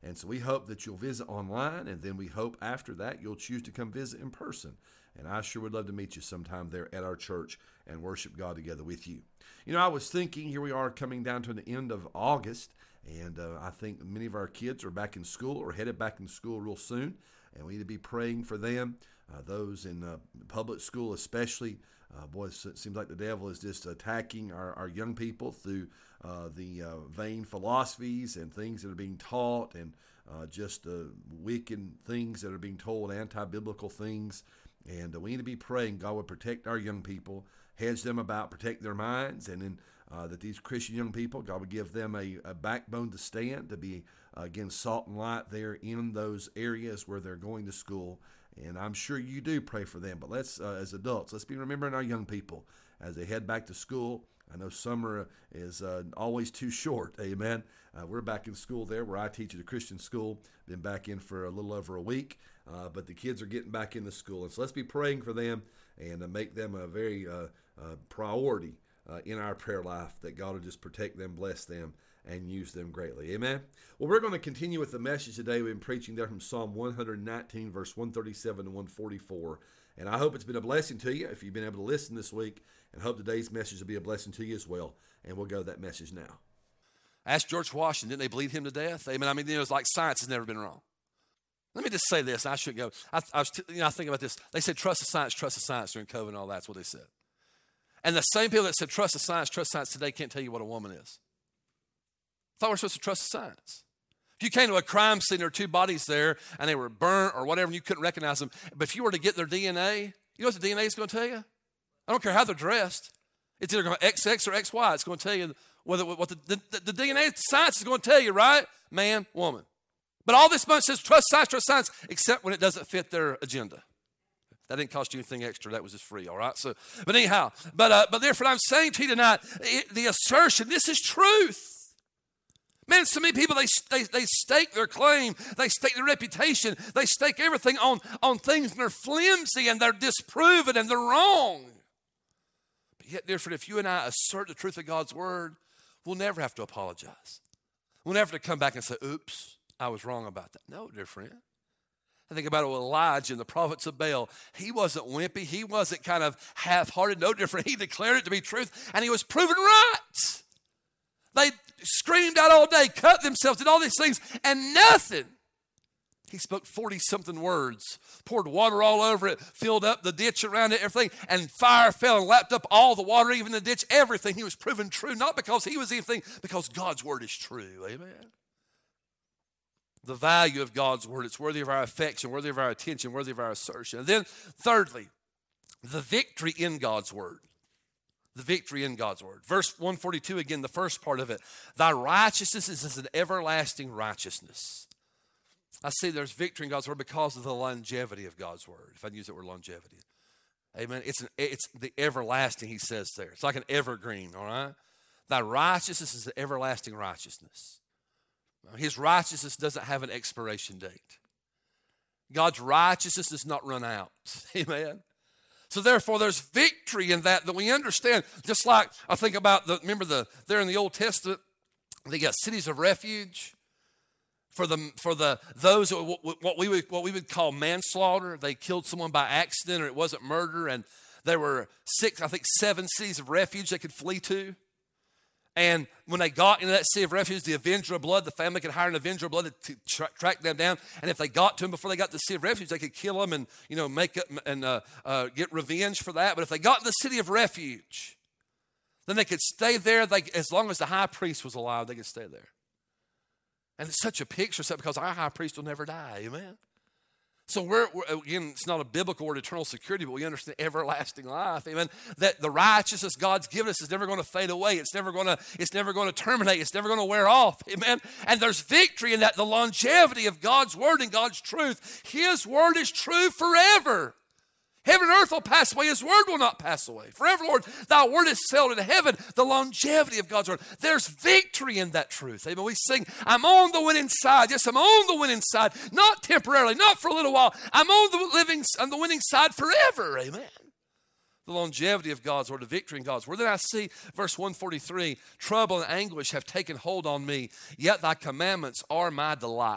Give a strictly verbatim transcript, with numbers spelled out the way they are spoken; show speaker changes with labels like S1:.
S1: And so we hope that you'll visit online, and then we hope after that you'll choose to come visit in person. And I sure would love to meet you sometime there at our church and worship God together with you. You know, I was thinking, here we are coming down to the end of August, and uh, I think many of our kids are back in school or headed back in school real soon, and we need to be praying for them, uh, those in uh, public school especially. Uh, boy, it seems like the devil is just attacking our, our young people through uh, the uh, vain philosophies and things that are being taught, and uh, just uh, wicked things that are being told, anti-biblical things. And uh, we need to be praying God would protect our young people, hedge them about, protect their minds, and then uh, that these Christian young people, God would give them a, a backbone to stand, to be, uh, again, salt and light there in those areas where they're going to school. And I'm sure you do pray for them. But let's, uh, as adults, let's be remembering our young people as they head back to school. I know summer is uh, always too short, amen. Uh, we're back in school there where I teach at a Christian school. Been back in for a little over a week, uh, but the kids are getting back into school. And so let's be praying for them and uh, make them a very uh, uh, priority uh, in our prayer life, that God will just protect them, bless them, and use them greatly. Amen. Well, we're going to continue with the message today. We've been preaching there from Psalm one nineteen, verse one thirty-seven to one forty-four. And I hope it's been a blessing to you if you've been able to listen this week, and hope today's message will be a blessing to you as well. And we'll go to that message now. Ask George Washington, didn't they bleed him to death? Amen. I mean, you know, it's like science has never been wrong. Let me just say this. I shouldn't go. I, I was, you know, I think about this. They said, trust the science, trust the science during COVID and all that. That's what they said. And the same people that said, trust the science, trust science today can't tell you what a woman is. I thought we were supposed to trust the science. If you came to a crime scene, there were two bodies there, and they were burnt or whatever, and you couldn't recognize them. But if you were to get their D N A, you know what the D N A is going to tell you? I don't care how they're dressed. It's either going to X X or X Y. It's going to tell you whether what the, the, the D N A science is going to tell you, right? Man, woman. But all this bunch says trust science, trust science, except when it doesn't fit their agenda. That didn't cost you anything extra. That was just free, all right? So, but anyhow, but uh, but therefore I'm saying to you tonight, it, the assertion, this is truth. Man, so many people, they, they they stake their claim, they stake their reputation, they stake everything on, on things, and they're flimsy, and they're disproven, and they're wrong. But yet, different, if you and I assert the truth of God's word, we'll never have to apologize. We'll never have to come back and say, oops, I was wrong about that. No, dear friend. I think about it with Elijah and the prophets of Baal. He wasn't wimpy. He wasn't kind of half-hearted, no different. He declared it to be truth, and he was proven right. They screamed out all day, cut themselves, did all these things, and nothing. He spoke forty-something words, poured water all over it, filled up the ditch around it, everything, and fire fell and lapped up all the water, even the ditch, everything. He was proven true, not because he was anything, because God's word is true. Amen. The value of God's word, it's worthy of our affection, worthy of our attention, worthy of our assertion. And then, thirdly, the victory in God's word. The victory in God's word. Verse one forty-two, again, the first part of it. Thy righteousness is an everlasting righteousness. I see there's victory in God's word because of the longevity of God's word. If I use that word longevity. Amen. It's, an, it's the everlasting, he says there. It's like an evergreen, all right? Thy righteousness is an everlasting righteousness. His righteousness doesn't have an expiration date. God's righteousness does not run out. Amen. So therefore, there's victory in that that we understand. Just like I think about the, remember the there in the Old Testament, they got cities of refuge for the for the those what we would what we would call manslaughter. They killed someone by accident, or it wasn't murder, and there were six, I think, seven cities of refuge they could flee to. And when they got into that city of refuge, the avenger of blood, the family could hire an avenger of blood to tra- track them down. And if they got to them before they got to the city of refuge, they could kill them and, you know, make it and uh, uh, get revenge for that. But if they got in the city of refuge, then they could stay there. They, as long as the high priest was alive, they could stay there. And it's such a picture, because our high priest will never die. Amen. So we're, we're, again, it's not a biblical word, eternal security, but we understand everlasting life. Amen. That the righteousness God's given us is never going to fade away. It's never going to, it's never going to terminate. It's never going to wear off. Amen. And there's victory in that, the longevity of God's word and God's truth. His word is true forever. Heaven and earth will pass away. His word will not pass away. Forever, Lord, thy word is settled in heaven. The longevity of God's word. There's victory in that truth. Amen. We sing, I'm on the winning side. Yes, I'm on the winning side. Not temporarily, not for a little while. I'm on the living, on the winning side forever. Amen. The longevity of God's word, the victory in God's word. Then I see verse one forty-three, trouble and anguish have taken hold on me, yet thy commandments are my delight.